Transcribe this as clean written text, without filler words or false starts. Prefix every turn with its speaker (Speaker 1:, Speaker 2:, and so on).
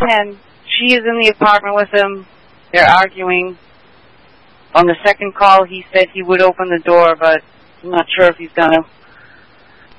Speaker 1: and she is in the apartment with him. They're arguing. On the second call, he said he would open the door, but I'm not sure if he's going to